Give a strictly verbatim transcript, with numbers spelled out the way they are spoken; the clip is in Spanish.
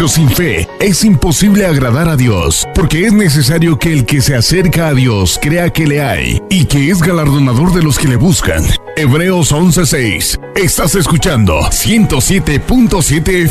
Pero sin fe es imposible agradar a Dios, porque es necesario que el que se acerca a Dios crea que le hay y que es galardonador de los que le buscan. Hebreos once seis. Estás escuchando ciento siete punto siete